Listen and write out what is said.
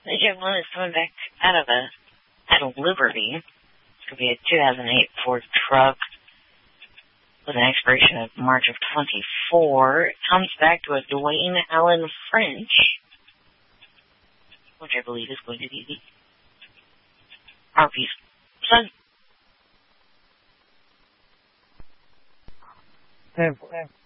The young one is coming back out of Liberty. It's going to be a 2008 Ford truck with an expiration of March of 24. It comes back to a Dwayne Allen French, which I believe is going to be the RP's son. Ten.